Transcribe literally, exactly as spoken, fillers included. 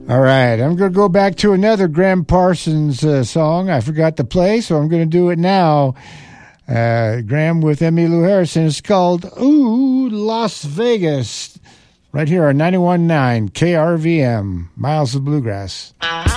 All right, I'm going to go back to another Graham Parsons uh, song I forgot to play, so I'm going to do it now. Uh, Graham with Emmylou Harrison. It's called Ooh, Las Vegas. Right here on ninety-one point nine K R V M, Miles of Bluegrass. Uh-huh.